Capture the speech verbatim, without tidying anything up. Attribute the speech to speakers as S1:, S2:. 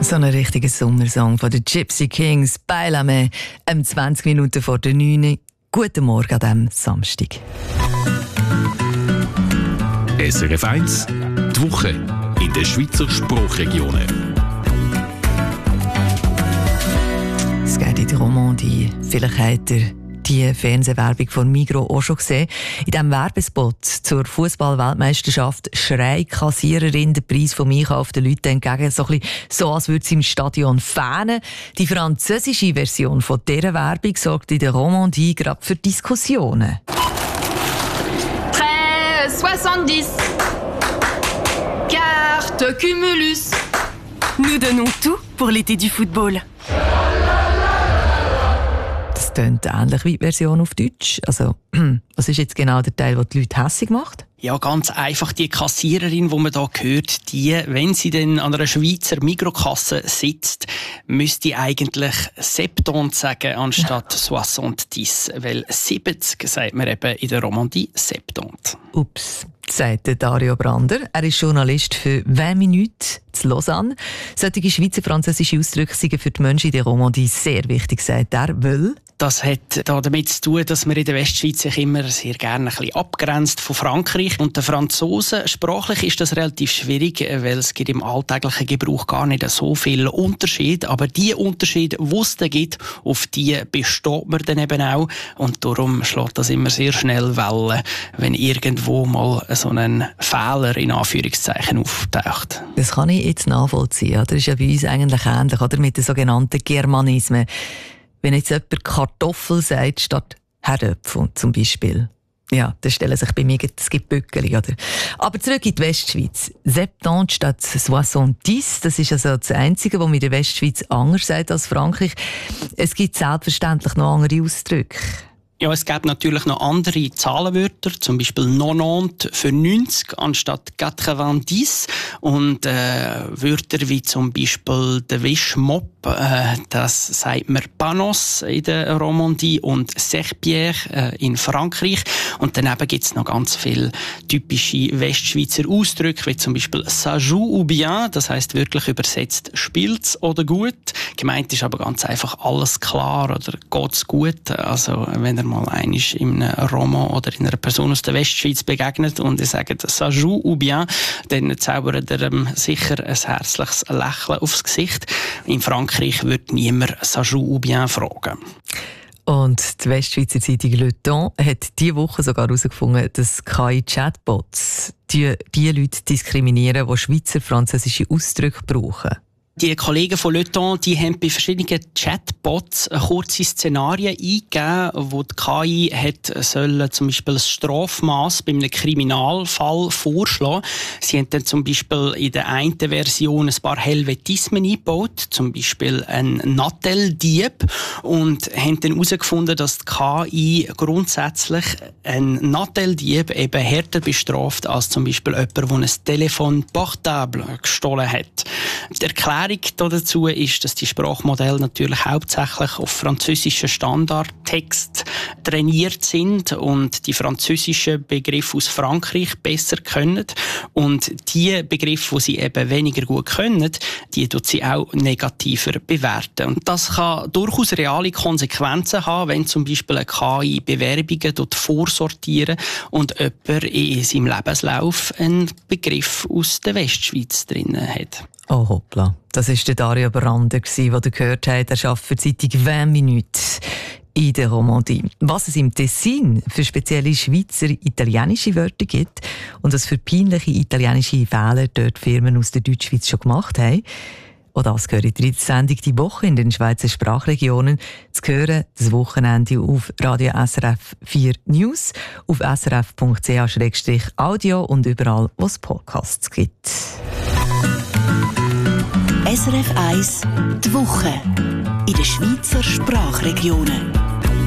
S1: So ein richtiger Sommersong von den Gypsy Kings, «Bailame», um zwanzig Minuten vor der neun. Guten Morgen an diesem Samstag.
S2: S R F eins, die Woche in den Schweizer Sprachregionen.
S1: Es geht in die Romandie. Vielleicht habt ihr die Fernsehwerbung von Migros auch schon gesehen. In diesem Werbespot zur Fußball-Weltmeisterschaft schreit Kassiererin den Preis vom Einkauf den Leuten entgegen. So, ein bisschen so, als würde sie im Stadion fähnen. Die französische Version von dieser Werbung sorgt in der Romandie gerade für Diskussionen.
S3: treize soixante-dix. Carte Cumulus.
S4: Nous donnons tout pour l'été du football.
S1: Das klingt ähnlich wie die Version auf Deutsch. Also, was ist jetzt genau der Teil, der die Leute hässig macht?
S5: Ja, ganz einfach. Die Kassiererin, die man hier hört, die, wenn sie dann an einer Schweizer Migros-Kasse sitzt, müsste eigentlich septante sagen anstatt soixante-dix. Weil siebzig sagt man eben in der Romandie septante.
S1: Ups, sagt Dario Brander. Er ist Journalist für «vingt Minuten» zu Lausanne. Solche schweizerfranzösische Ausdrücke sind für die Menschen in der Romandie sehr wichtig, sagt er, weil
S5: das hat damit zu tun, dass man in der Westschweiz sich immer sehr gerne ein bisschen abgrenzt von Frankreich und den Franzosen. Sprachlich ist das relativ schwierig, weil es gibt im alltäglichen Gebrauch gar nicht so viele Unterschiede. Aber die Unterschiede, die es da gibt, auf die besteht man dann eben auch. Und darum schlägt das immer sehr schnell Wellen, wenn irgendwo mal so ein Fehler in Anführungszeichen auftaucht.
S1: Das kann ich jetzt nachvollziehen. Das ist ja bei uns eigentlich ähnlich, oder? Mit den sogenannten Germanismen. Wenn jetzt jemand Kartoffel sagt statt Herdöpfel zum Beispiel, ja, dann stellen sich bei mir das Böckeli, oder? Aber zurück in die Westschweiz. septante statt soixante-dix, das ist also das Einzige, was man in der Westschweiz anders sagt als Frankreich. Es gibt selbstverständlich noch andere Ausdrücke.
S5: Ja, es gibt natürlich noch andere Zahlenwörter, zum Beispiel neunzig für neunzig anstatt neunzig. Und äh, Wörter wie zum Beispiel der Wischmopp, äh, das sagt man Panos in der Romandie und Serpillère äh, in Frankreich. Und daneben gibt es noch ganz viele typische Westschweizer Ausdrücke, wie zum Beispiel «ça joue ou bien», das heisst wirklich übersetzt «spielt's oder gut». Gemeint ist aber ganz einfach «alles klar» oder «geht's gut». Also wenn er mal einmal in einem Roman oder in einer Person aus der Westschweiz begegnet und er sagt «ça joue ou bien», dann zaubert er ähm, sicher ein herzliches Lächeln aufs Gesicht. In Frankreich wird niemand «ça joue ou bien» fragen.
S1: Und die Westschweizer Zeitung Le Temps hat diese Woche sogar herausgefunden, dass K I-Chatbots die, die Leute diskriminieren, die Schweizer französische Ausdrücke brauchen.
S5: Die Kollegen von Le Temps, die haben bei verschiedenen Chatbots kurze Szenarien eingegeben, wo die K I hat sollen zum Beispiel das Strafmaß bei einem Kriminalfall vorschlagen. Sie haben dann zum Beispiel in der einen Version ein paar Helvetismen eingebaut, zum Beispiel ein Natteldieb, und haben dann herausgefunden, dass die K I grundsätzlich ein Natteldieb eben härter bestraft als zum Beispiel jemand, der ein Telefon portable gestohlen hat. Die Erklärung dazu ist, dass die Sprachmodelle natürlich hauptsächlich auf französischen Standardtext trainiert sind und die französischen Begriffe aus Frankreich besser können. Und die Begriffe, die sie eben weniger gut können, die tut sie auch negativer bewerten. Und das kann durchaus reale Konsequenzen haben, wenn zum Beispiel eine K I Bewerbungen dort vorsortieren und jemand in seinem Lebenslauf einen Begriff aus der Westschweiz drin hat.
S1: Oh hoppla, das war der Dario Brander, den ihr gehört habt. Er arbeitet für die Zeitung «vingt Minuten» in der Romandie. Was es im Tessin für spezielle Schweizer italienische Wörter gibt und was für peinliche italienische Fehler dort Firmen aus der Deutschschweiz schon gemacht haben, und das gehört in der Sendung «Die Woche» in den Schweizer Sprachregionen zu hören, das Wochenende auf Radio S R F vier News, auf s r f punkt c h slash audio und überall, wo es Podcasts gibt.
S4: S R F eins, die Woche in den Schweizer Sprachregionen.